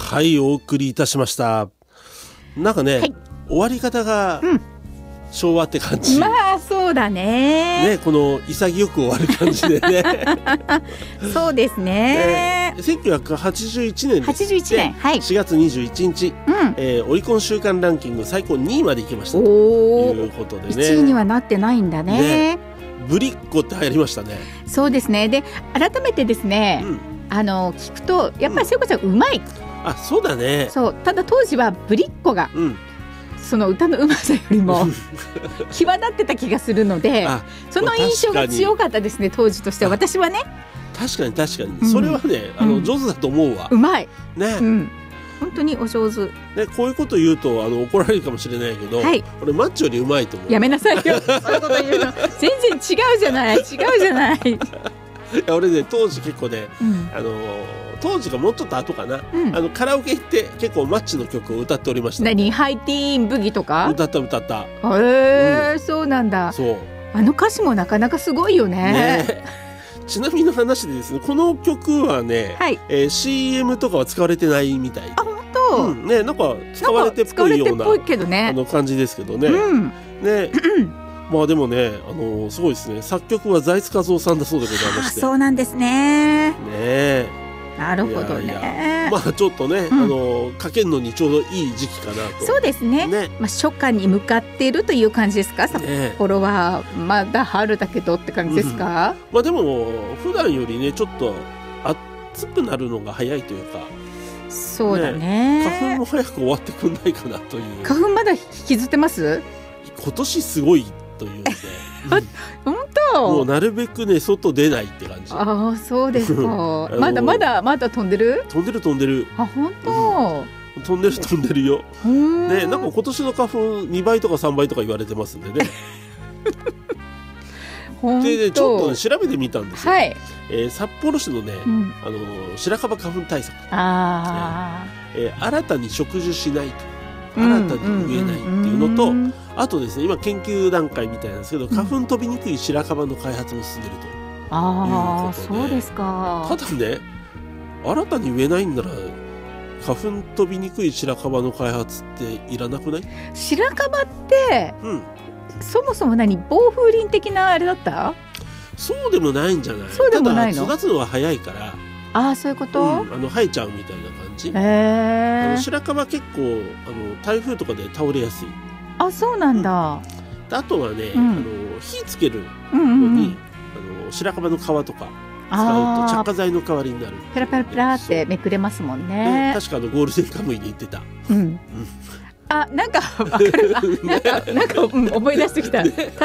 はい、お送りいたしました。なんかね、終わり方が昭和って感じ。 まあそうだね。 この潔く終わる感じでね。 そうですね。 1981年です。 81年、はい、 4月21日、オリコン週間ランキング最高2位まで行きましたということでね。 1位にはなってないんだね。 ぶりっ子って流行りましたね。 そうですね。で改めてですね、聞くとやっぱり聖子ちゃんうまい。 あ、そうだね。 そう、ただ当時はぶりっ子が、その歌のうまさよりも際立ってた気がするので、その印象が強かったですね、当時としては。私はね。 確かに確かに、それはね、上手だと思うわ。 うまいね、 本当にお上手。 ね、こういうこと言うと怒られるかもしれないけど、俺マッチよりうまいと思う。 やめなさいよ。そういうこと言うの全然違うじゃない、違うじゃない。いや俺ね、当時結構ね、当時がもうちょっと後かな、カラオケ行って結構マッチの曲を歌っておりました。 何、ハイティーンブギとか歌った。 そうなんだ。 そう、 歌詞もなかなかすごいよね。 ちなみにの話でですね、この曲はね、CM とかは使われてないみたいで。 あ、本当？ ね、なんか使われてっぽいような感じですけどね。ね。まあでもね、すごいですね。作曲は財津和夫さんだそうでございまして。 そうなんですね。 ね、 なるほどね。 まあちょっとね、かけるのにちょうどいい時期かなと。 そうですね。まあ初夏に向かっているという感じですか。札幌はまだ春だけどって感じですか。 まあでも普段よりねちょっと暑くなるのが早いというか。 そうだね。 花粉も早く終わってくんないかなという。 花粉まだ引きずってます？ 今年すごいというので。 本当？ もうなるべくね外出ないって感じ。 ああ、そうですか。まだ飛んでる？ 飛んでる。 あ、本当？ 飛んでるよ。ね、なんか今年の花粉2倍とか3倍とか言われてますんでね。でね、ちょっと、ね、調べてみたんですよ。札幌市のね、白樺花粉対策。新たに植樹しないと。新たに植えないっていうのと、あとですね、今研究段階みたいなんですけど、花粉飛びにくい白樺の開発も進んでるということで。 そうですか。 ただね、新たに植えないんなら花粉飛びにくい白樺の開発っていらなくない？ 白樺って、そもそも防風林的なあれだった？ そうでもないんじゃない？ そうでもないの？ ただ育つのは早いから。 ああ、そういうこと？ 生えちゃうみたいな感じ。白樺結構台風とかで倒れやすい。 あ、そうなんだ。 あとはね、火つけるのに、白樺の皮とか使うと着火剤の代わりになる。 ペラペラペラってめくれますもんね。 確かゴールデンカムイで言ってた。 あ、なんかわかる。なんか思い出してきた。